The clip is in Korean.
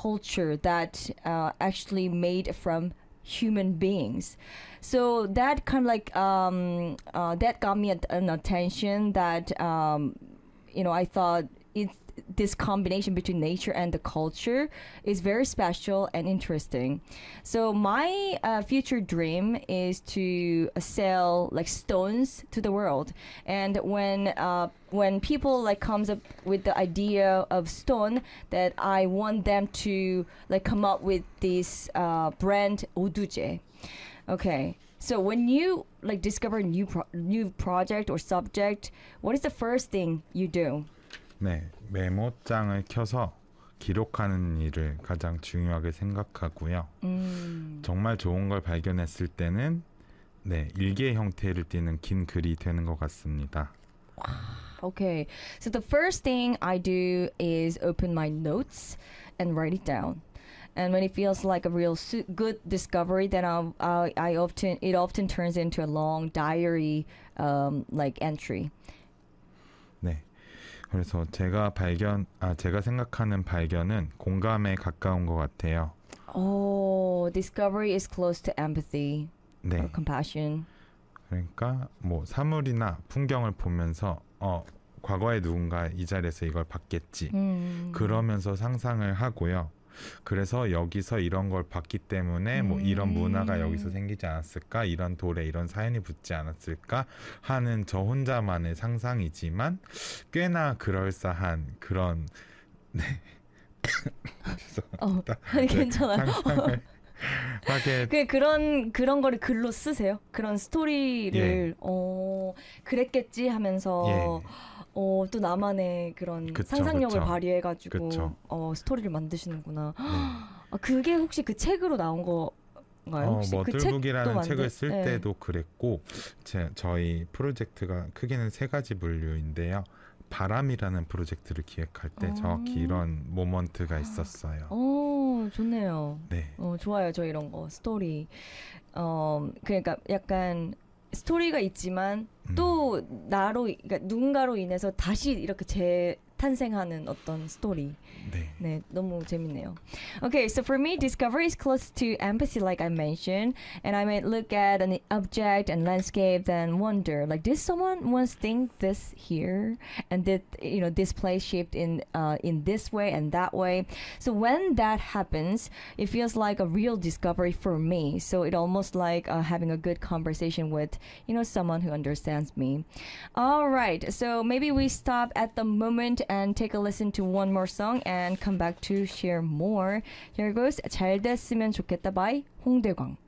culture that actually made from human beings. So that kind of like that got me an attention that I thought this combination between nature and the culture is very special and interesting. So my future dream is to sell like stones to the world. And when people like comes up with the idea of stone, that I want them to like come up with this brand 오두제. Okay. So when you like discover a new project or subject, what is the first thing you do? 네, 메모장을 켜서 기록하는 일을 가장 중요하게 생각하고요. 정말 좋은 걸 발견했을 때는 네, 일기의 형태를 띠는 긴 글이 되는 것 같습니다. Okay, so the first thing I do is open my notes and write it down. And when it feels like a real good discovery, then it often turns into a long diary like entry. 네. 그래서 제가 생각하는 발견은 공감에 가까운 것 같아요. Oh, discovery is close to empathy 네. or compassion. 그러니까 뭐 사물이나 풍경을 보면서 과거에 누군가 이 자리에서 이걸 봤겠지. 그러면서 상상을 하고요. 그래서 여기서 이런 걸 봤기 때문에 뭐 이런 문화가 여기서 생기지 않았을까, 이런 돌에 이런 사연이 붙지 않았을까 하는 저 혼자만의 상상이지만 꽤나 그럴싸한 그런 네. 죄송합니다. 아니 괜찮아요. 상상을 하게 그런 거를 글로 쓰세요? 그런 스토리를 그랬겠지 하면서 예. 또 나만의 그런 상상력을 발휘해가지고 스토리를 만드시는구나. 네. 그게 혹시 그 책으로 나온 건가요? 혹시 그 머들북이라는 책을 쓸 때도 그랬고 저희 프로젝트가 크게는 3가지 분류인데요. 바람이라는 프로젝트를 기획할 때 정확히 이런 모먼트가 있었어요. 좋네요. 네. 좋아요. 저 이런 거 스토리. 그러니까 약간 스토리가 있지만 또 그러니까 누군가로 인해서 다시 이렇게 재탄생하는 어떤 스토리. 네, 너무 재밌네요. Okay, so for me, discovery is close to empathy, like I mentioned, and I might look at an object and landscape, then wonder, like, did someone once think this here, and did this place shaped in this way and that way? So when that happens, it feels like a real discovery for me. So it almost like having a good conversation with someone who understands me. All right, so maybe we stop at the moment and take a listen to one more song and come back to share more. Here goes 잘 됐으면 좋겠다 by 홍대광.